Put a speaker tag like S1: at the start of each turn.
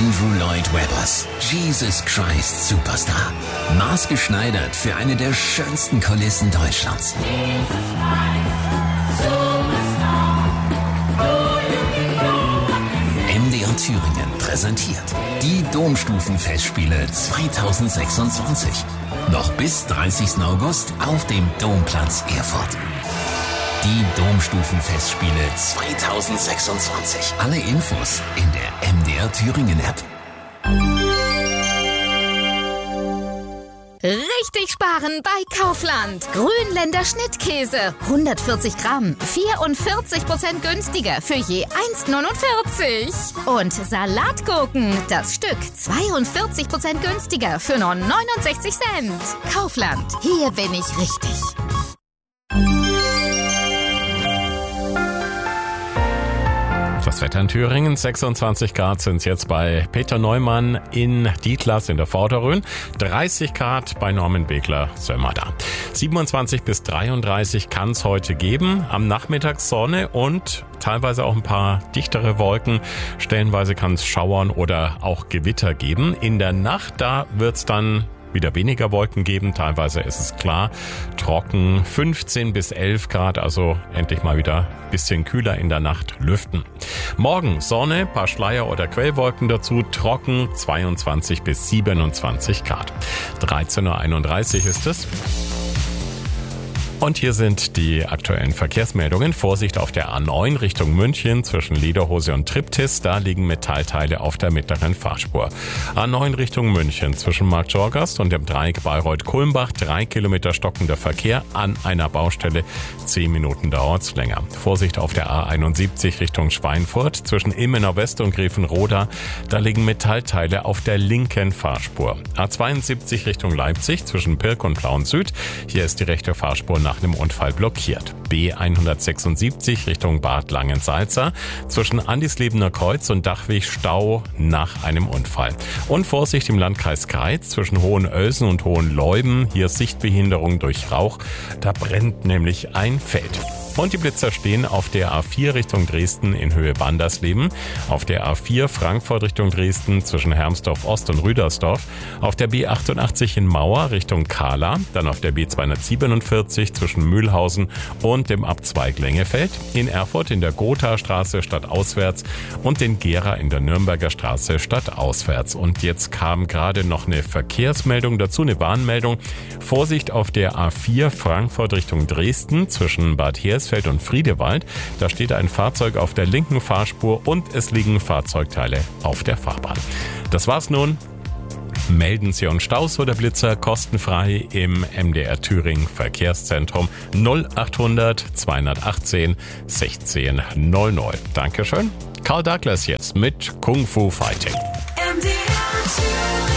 S1: Andrew Lloyd Webbers Jesus Christ Superstar. Maßgeschneidert für eine der schönsten Kulissen Deutschlands. MDR Thüringen präsentiert die Domstufenfestspiele 2026. Noch bis 30. August auf dem Domplatz Erfurt. Die Domstufenfestspiele 2026. Alle Infos in der MDR Thüringen App.
S2: Richtig sparen bei Kaufland. Grünländer Schnittkäse. 140 Gramm. 44% günstiger für je 1,49. Und Salatgurken. Das Stück 42% günstiger für nur 69 Cent. Kaufland. Hier bin ich richtig.
S3: Das Wetter in Thüringen, 26 Grad sind es jetzt bei Peter Neumann in Dietlas in der Vorderrhön, 30 Grad bei Norman Begler Sömmerda. 27 bis 33 kann es heute geben, am Nachmittag Sonne und teilweise auch ein paar dichtere Wolken. Stellenweise kann es Schauern oder auch Gewitter geben. In der Nacht, da wird es dann wieder weniger Wolken geben, teilweise ist es klar, trocken, 15 bis 11 Grad, also endlich mal wieder ein bisschen kühler in der Nacht lüften. Morgen Sonne, paar Schleier oder Quellwolken dazu, trocken, 22 bis 27 Grad. 13.31 Uhr ist es. Und hier sind die aktuellen Verkehrsmeldungen. Vorsicht auf der A9 Richtung München zwischen Lederhose und Triptis. Da liegen Metallteile auf der mittleren Fahrspur. A9 Richtung München zwischen Markt Jorgast und dem Dreieck Bayreuth-Kulmbach. 3 Kilometer stockender Verkehr an einer Baustelle. 10 Minuten dauert's länger. Vorsicht auf der A71 Richtung Schweinfurt zwischen Ilmenau West und Grevenroda. Da liegen Metallteile auf der linken Fahrspur. A72 Richtung Leipzig zwischen Pirk und Plauen Süd. Hier ist die rechte Fahrspur nach einem Unfall blockiert. B176 Richtung Bad Langensalza zwischen Andislebener Kreuz und Dachweg Stau nach einem Unfall. Und Vorsicht im Landkreis Greiz zwischen Hohenölsen und Hohenleuben. Hier Sichtbehinderung durch Rauch. Da brennt nämlich ein Feld. Und die Blitzer stehen auf der A4 Richtung Dresden in Höhe Bandersleben, auf der A4 Frankfurt Richtung Dresden zwischen Hermsdorf Ost und Rüdersdorf, auf der B88 in Mauer Richtung Kahla, dann auf der B247 zwischen Mühlhausen und dem Abzweig Lengefeld, in Erfurt in der Gothastraße stadtauswärts und in Gera in der Nürnberger Straße stadtauswärts. Und jetzt kam gerade noch eine Verkehrsmeldung dazu, eine Warnmeldung. Vorsicht auf der A4 Frankfurt Richtung Dresden zwischen Bad Hersfeld und Friedewald. Da steht ein Fahrzeug auf der linken Fahrspur und es liegen Fahrzeugteile auf der Fahrbahn. Das war's nun. Melden Sie uns Staus oder Blitzer kostenfrei im MDR Thüringen Verkehrszentrum 0800 218 1600. Dankeschön. Karl Douglas jetzt mit Kung Fu Fighting.
S4: MDR Thüringen.